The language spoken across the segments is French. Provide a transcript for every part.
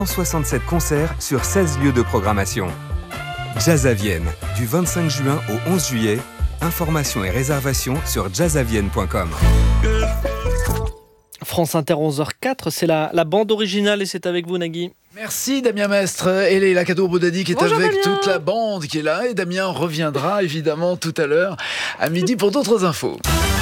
167 concerts sur 16 lieux de programmation. Jazz à Vienne, du 25 juin au 11 juillet. Informations et réservations sur jazzavienne.com. France Inter 11h04, c'est la bande originale et c'est avec vous Nagui. Merci Damien Mestre et Leïla Kaddour-Boudadi qui est Bonjour, avec Damien. toute la bande qui est là. Et Damien reviendra évidemment tout à l'heure à midi pour d'autres infos.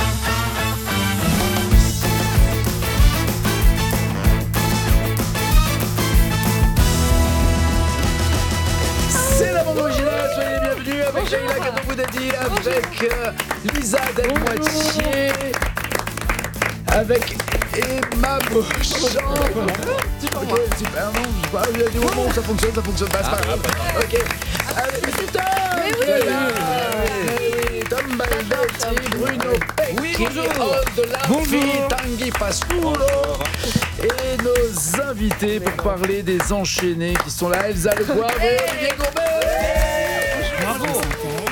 C'est la bande originale, soyez les bienvenus avec Leïla Kaddour-Boudadi, avec Lisa Delmoitier, avec Emma Beauchamp. Ok, super, non, je sais pas, il y a des moments où ça fonctionne pas, c'est pas grave. Ok, avec Tom Baldotti, Bruno Pecchi, de la Tanguy Pasculo et nos invités pour parler des enchaînés qui sont là, Elsa Le Poivre et Olivier Gourbet. Bravo.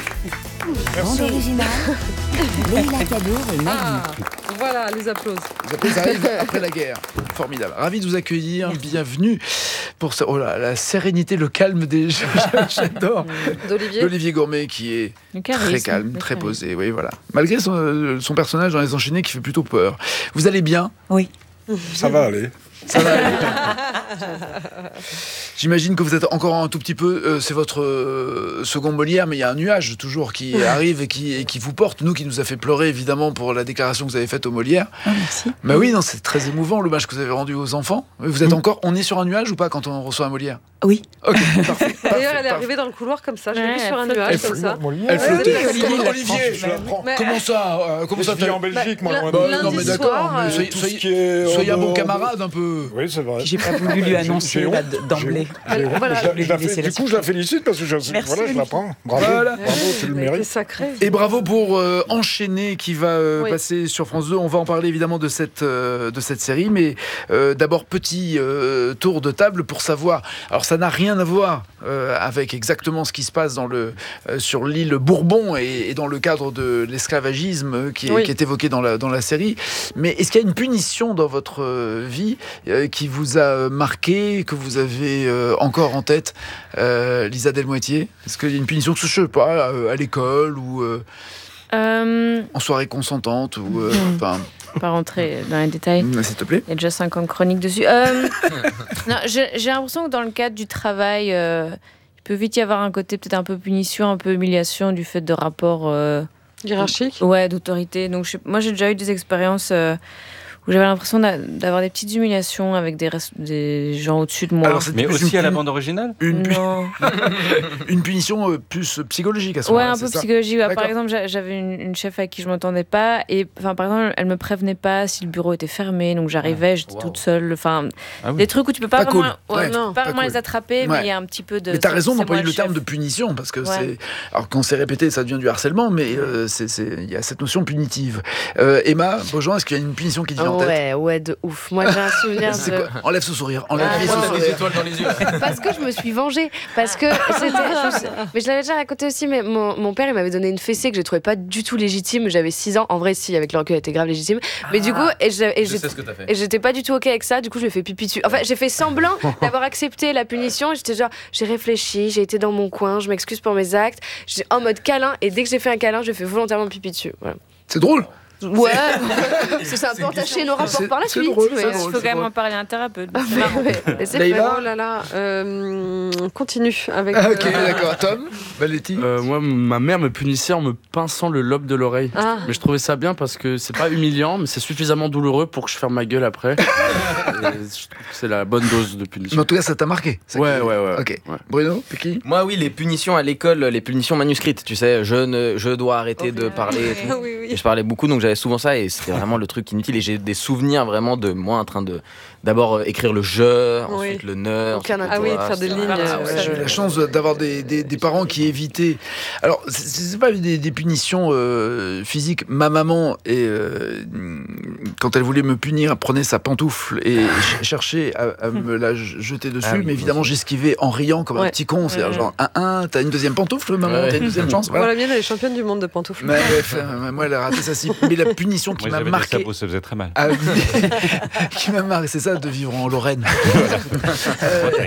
Bande originale, Leïla Kaddour et Nagui. Voilà, les applaudissements. Les applaudissements arrivent après la guerre. Formidable. Ravi de vous accueillir. Bienvenue pour la sérénité, le calme des j'adore. D'Olivier Gourmet qui est très calme, très posé. Oui, voilà. Malgré son personnage dans Les Enchaînés qui fait plutôt peur. Vous allez bien ? Oui. Ça va aller. Ça va aller. J'imagine que vous êtes encore un tout petit peu. C'est votre second Molière, mais il y a un nuage toujours qui arrive et qui vous porte. Nous, qui nous a fait pleurer évidemment pour la déclaration que vous avez faite au Molière. Oh, merci. Mais oui, non, c'est très émouvant l'hommage que vous avez rendu aux enfants. Vous êtes encore. On est sur un nuage ou pas quand on reçoit un Molière ? Oui. Ok, parfait. D'ailleurs, elle est arrivée dans le couloir comme ça. Je l'ai vue sur un nuage comme ça. Elle flottait. Olivier. Olivier, Je l'apprends. Mais- comment ça Je vis en Belgique, moi. loin de- lundi non, mais d'accord. soir, Mais tout ce qui est soyez un en bon dehors camarade un peu. Oui, c'est vrai. J'ai pas voulu lui annoncer J'ai honte. là, d'emblée. J'ai honte. Voilà. Du coup, je la félicite parce que Merci, voilà, je Olivier. l'apprends. Bravo, Voilà. bravo, tu le Elle était mérites. sacrée. Et bravo pour Enchaîner qui va Oui. passer sur France 2. On va en parler évidemment de cette série, mais d'abord petit tour de table pour savoir. Alors ça n'a rien à voir avec exactement ce qui se passe sur l'île Bourbon et dans le cadre de l'esclavagisme qui est évoqué dans la série. Mais est-ce qu'il y a une punition dans votre vie qui vous a marqué, que vous avez encore en tête, Lisa Delmoitier ? Est-ce qu'il y a une punition, je sais pas, à l'école ou en soirée consentante ou enfin, Pas rentrer dans les détails. s'il te plaît. Il y a déjà 50 chroniques dessus. Non, j'ai l'impression que dans le cadre du travail, il peut vite y avoir un côté peut-être un peu punition, un peu humiliation du fait de rapports Hiérarchique. d'autorité. Donc moi j'ai déjà eu des expériences où j'avais l'impression d'avoir des petites humiliations avec des gens au-dessus de moi. Alors, c'est Mais plus aussi une à la puni- bande originale Non. une punition plus psychologique à ce Ouais, moment-là. un c'est peu ça ? psychologique. Ouais, par D'accord. exemple, j'avais une chef avec qui je m'entendais pas, et enfin, par exemple, elle me prévenait pas si le bureau était fermé, donc j'arrivais, j'étais toute seule. Enfin, Ah oui. des trucs où tu peux pas Pas cool. vraiment, Ouais, tu peux pas pas vraiment cool. les attraper, Ouais. mais il y a un petit peu de. Mais t'as raison c'est d'employer moi le terme chef. de punition parce que Ouais. c'est. Alors quand c'est répété, ça devient du harcèlement, mais il y a cette notion punitive. Emma Beaujean, est-ce qu'il y a une punition qui te vient en tête ? Ouais, de ouf. Moi, j'ai un souvenir C'est de... quoi ? Enlève ce sourire. Enlève Ah, ce non, sourire. étoiles dans les yeux. Parce que je me suis vengée. Parce que c'était... Mais je l'avais déjà raconté aussi, mais mon père, il m'avait donné une fessée que je trouvais pas du tout légitime. J'avais 6 ans. En vrai, si, avec le recul, elle était grave légitime. Mais du coup, Je sais ce que t'as fait. et j'étais pas du tout OK avec ça. Du coup, je lui ai fait pipi dessus. Enfin, j'ai fait semblant d'avoir accepté la punition. J'étais genre, j'ai réfléchi, j'ai été dans mon coin, je m'excuse pour mes actes. J'étais en mode câlin. Et dès que j'ai fait un câlin, je fais volontairement pipi dessus. Voilà. C'est drôle. Ouais, ça a un peu entaché nos rapports par la c'est suite. drôle, mais- c'est Il drôle. faut quand même en parler à un thérapeute. Ah, mais c'est Leïla vrai. Oh là là. Continue avec. Ah, ok, d'accord. Tom, Valetti. Moi, ma mère me punissait en me pinçant le lobe de l'oreille. Ah. Mais je trouvais ça bien parce que c'est pas humiliant, mais c'est suffisamment douloureux pour que je ferme ma gueule après. Et je trouve que c'est la bonne dose de Mais punition. en tout cas, ça t'a marqué. ça Ouais, qui- ouais, ouais. Ok. Ouais. Bruno, Pecchi. Moi, oui, les punitions à l'école, les punitions manuscrites, tu sais, je dois arrêter de parler et tout. Oui, oui. Et je parlais beaucoup, donc j'avais souvent ça, et c'était vraiment le truc inutile. Et j'ai des souvenirs vraiment de moi en train de d'abord écrire le je, ensuite le ne. Aucun ensuite Ah oui, toi, de faire des ça. lignes. J'ai eu la chance d'avoir des parents qui évitaient. Alors, c'est pas des punitions physiques. Ma maman, quand elle voulait me punir, elle prenait sa pantoufle et cherchait à me la jeter dessus. Ah oui, mais évidemment, j'esquivais en riant comme un Ouais. petit con. C'est-à-dire, genre, t'as une deuxième pantoufle, maman, Ouais. t'as une deuxième chance. Voilà, Voilà. la mienne, elle est championne du monde de pantoufles. Mais bref, moi, elle a raté ça. Si. Mais la punition qui m'a marqué. Ça faisait très mal. Qui m'a marqué, c'est ça de vivre en Lorraine.